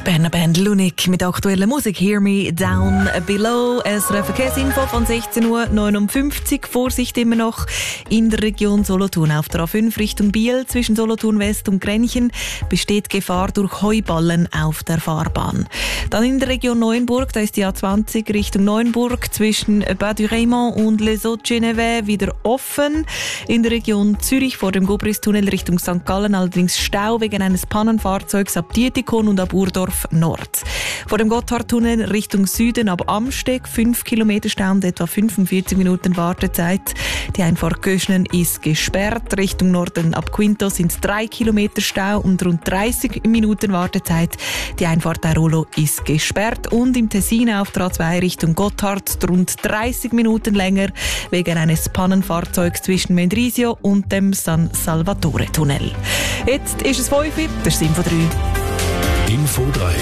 Berner Band Lunik mit aktueller Musik «Hear Me Down Below». SRF Verkehrsinfo von 16.59 Uhr. Vorsicht immer noch in der Region Solothurn. Auf der A5 Richtung Biel zwischen Solothurn West und Grenchen besteht Gefahr durch Heuballen auf der Fahrbahn. Dann in der Region Neuenburg, da ist die A20 Richtung Neuenburg zwischen Bas du Raymond und Les Hauts-de-Geneveys wieder offen. In der Region Zürich vor dem Gobris-Tunnel Richtung St. Gallen allerdings Stau wegen eines Pannenfahrzeugs ab Dietikon und ab Urdorf Nord. Vor dem Gotthardtunnel Richtung Süden ab Amsteg 5 Kilometer Stau und etwa 45 Minuten Wartezeit. Die Einfahrt Göschnen ist gesperrt. Richtung Norden ab Quinto sind 3 Kilometer Stau und rund 30 Minuten Wartezeit. Die Einfahrt Airolo ist gesperrt. Und im Tessin auf der A2 Richtung Gotthard rund 30 Minuten länger wegen eines Pannenfahrzeugs zwischen Mendrisio und dem San Salvatore Tunnel. Jetzt ist es 5 Uhr, der Info 3. Info 3.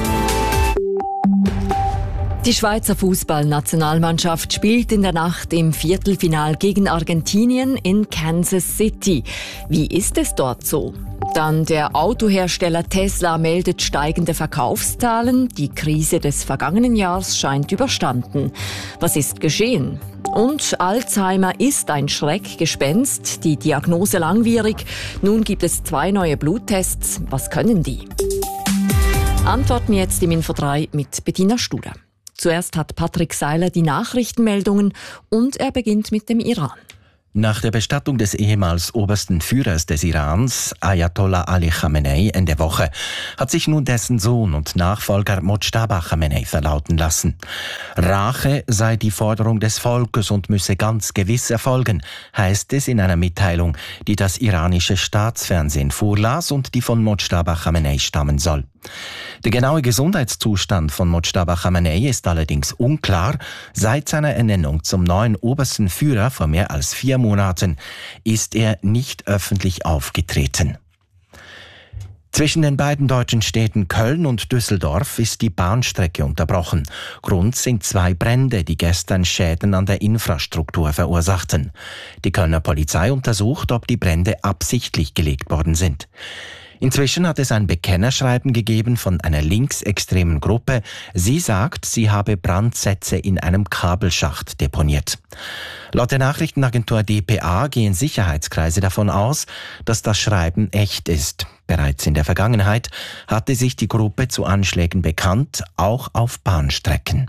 Die Schweizer Fußballnationalmannschaft spielt in der Nacht im Viertelfinal gegen Argentinien in Kansas City. Wie ist es dort so? Dann der Autohersteller Tesla meldet steigende Verkaufszahlen. Die Krise des vergangenen Jahres scheint überstanden. Was ist geschehen? Und Alzheimer ist ein Schreckgespenst, die Diagnose langwierig. Nun gibt es 2 neue Bluttests. Was können die? Antworten jetzt im Info 3 mit Bettina Studer. Zuerst hat Patrick Seiler die Nachrichtenmeldungen und er beginnt mit dem Iran. Nach der Bestattung des ehemals obersten Führers des Irans, Ayatollah Ali Khamenei, Ende Woche, hat sich nun dessen Sohn und Nachfolger Mojtaba Khamenei verlauten lassen. Rache sei die Forderung des Volkes und müsse ganz gewiss erfolgen, heißt es in einer Mitteilung, die das iranische Staatsfernsehen vorlas und die von Mojtaba Khamenei stammen soll. Der genaue Gesundheitszustand von Mojtaba Khamenei ist allerdings unklar. Seit seiner Ernennung zum neuen obersten Führer vor mehr als 4 Monaten ist er nicht öffentlich aufgetreten. Zwischen den beiden deutschen Städten Köln und Düsseldorf ist die Bahnstrecke unterbrochen. Grund sind 2 Brände, die gestern Schäden an der Infrastruktur verursachten. Die Kölner Polizei untersucht, ob die Brände absichtlich gelegt worden sind. Inzwischen hat es ein Bekennerschreiben gegeben von einer linksextremen Gruppe. Sie sagt, sie habe Brandsätze in einem Kabelschacht deponiert. Laut der Nachrichtenagentur dpa gehen Sicherheitskreise davon aus, dass das Schreiben echt ist. Bereits in der Vergangenheit hatte sich die Gruppe zu Anschlägen bekannt, auch auf Bahnstrecken.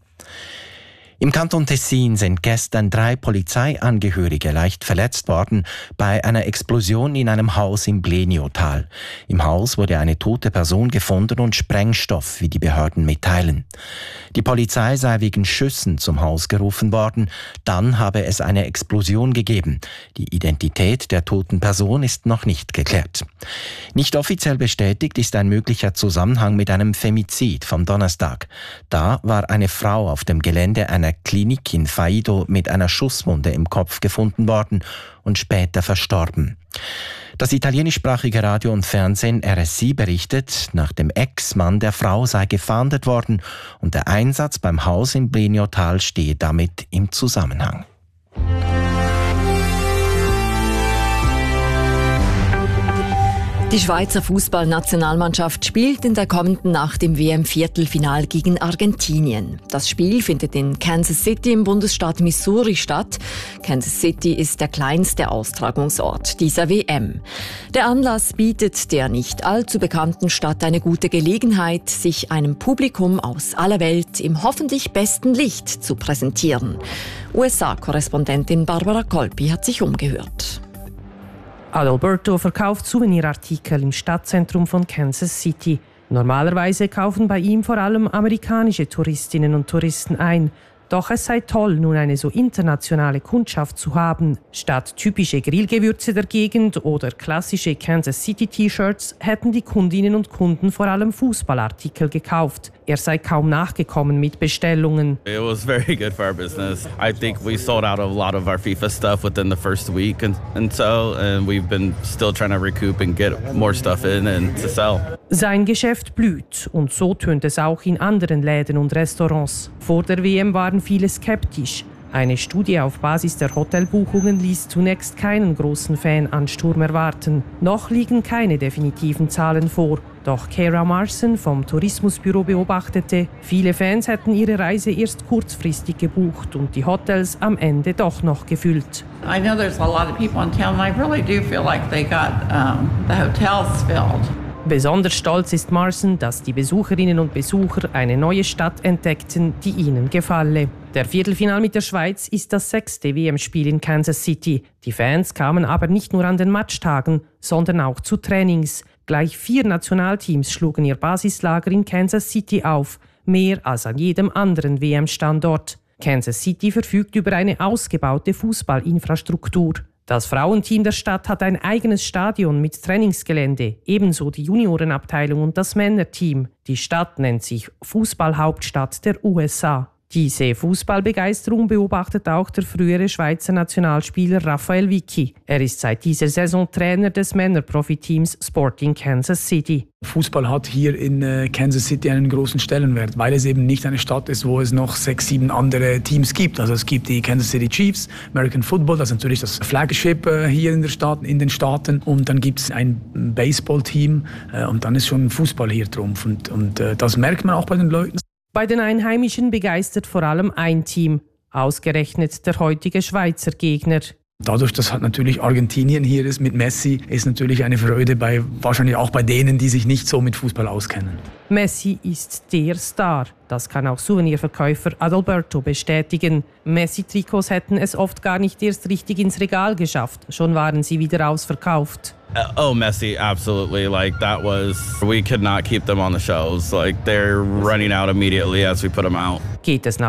Im Kanton Tessin sind gestern 3 Polizeiangehörige leicht verletzt worden bei einer Explosion in einem Haus im Bleniotal. Im Haus wurde eine tote Person gefunden und Sprengstoff, wie die Behörden mitteilen. Die Polizei sei wegen Schüssen zum Haus gerufen worden. Dann habe es eine Explosion gegeben. Die Identität der toten Person ist noch nicht geklärt. Nicht offiziell bestätigt ist ein möglicher Zusammenhang mit einem Femizid vom Donnerstag. Da war eine Frau auf dem Gelände einer Klinik in Faido mit einer Schusswunde im Kopf gefunden worden und später verstorben. Das italienischsprachige Radio und Fernsehen RSI berichtet, nach dem Ex-Mann der Frau sei gefahndet worden und der Einsatz beim Haus im Bleniotal stehe damit im Zusammenhang. Die Schweizer Fußballnationalmannschaft spielt in der kommenden Nacht im WM-Viertelfinal gegen Argentinien. Das Spiel findet in Kansas City im Bundesstaat Missouri statt. Kansas City ist der kleinste Austragungsort dieser WM. Der Anlass bietet der nicht allzu bekannten Stadt eine gute Gelegenheit, sich einem Publikum aus aller Welt im hoffentlich besten Licht zu präsentieren. USA-Korrespondentin Barbara Kolpi hat sich umgehört. Adalberto verkauft Souvenirartikel im Stadtzentrum von Kansas City. Normalerweise kaufen bei ihm vor allem amerikanische Touristinnen und Touristen ein. Doch es sei toll, nun eine so internationale Kundschaft zu haben. Statt typische Grillgewürze der Gegend oder klassische Kansas City T-Shirts hätten die Kundinnen und Kunden vor allem Fußballartikel gekauft. Er sei kaum nachgekommen mit Bestellungen. It was very good for our business. I think we sold out a lot of our FIFA stuff within the first week and we've been still trying to recoup and get more stuff in and to sell. Sein Geschäft blüht und so tönt es auch in anderen Läden und Restaurants. Vor der WM waren viele skeptisch. Eine Studie auf Basis der Hotelbuchungen ließ zunächst keinen großen Fanansturm erwarten. Noch liegen keine definitiven Zahlen vor. Doch Kara Marson vom Tourismusbüro beobachtete, viele Fans hätten ihre Reise erst kurzfristig gebucht und die Hotels am Ende doch noch gefüllt. I know there's a lot of people in town and I really do feel like they got the hotels filled. Besonders stolz ist Marson, dass die Besucherinnen und Besucher eine neue Stadt entdeckten, die ihnen gefalle. Der Viertelfinal mit der Schweiz ist das 6. WM-Spiel in Kansas City. Die Fans kamen aber nicht nur an den Matchtagen, sondern auch zu Trainings. Gleich 4 Nationalteams schlugen ihr Basislager in Kansas City auf, mehr als an jedem anderen WM-Standort. Kansas City verfügt über eine ausgebaute Fußballinfrastruktur. Das Frauenteam der Stadt hat ein eigenes Stadion mit Trainingsgelände, ebenso die Juniorenabteilung und das Männerteam. Die Stadt nennt sich Fußballhauptstadt der USA. Diese Fußballbegeisterung beobachtet auch der frühere Schweizer Nationalspieler Raphael Vicky. Er ist seit dieser Saison Trainer des Männerprofiteams Sporting Kansas City. Fußball hat hier in Kansas City einen großen Stellenwert, weil es eben nicht eine Stadt ist, wo es noch 6, 7 andere Teams gibt. Also es gibt die Kansas City Chiefs, American Football, das ist natürlich das Flagship hier in den Staaten. Und dann gibt es ein Baseballteam und dann ist schon Fußball hier Trumpf. Und das merkt man auch bei den Leuten. Bei den Einheimischen begeistert vor allem ein Team, ausgerechnet der heutige Schweizer Gegner. Dadurch, dass halt natürlich Argentinien hier ist mit Messi, ist natürlich eine Freude wahrscheinlich auch bei denen, die sich nicht so mit Fußball auskennen. Messi ist der Star. Das kann auch Souvenirverkäufer Adalberto bestätigen. Messi-Trikots hätten es oft gar nicht erst richtig ins Regal geschafft. Schon waren sie wieder ausverkauft. Oh, Messi, absolutely. Like, we could not keep them on the shelves. Like, they're running out immediately as we put them out. Geht es nach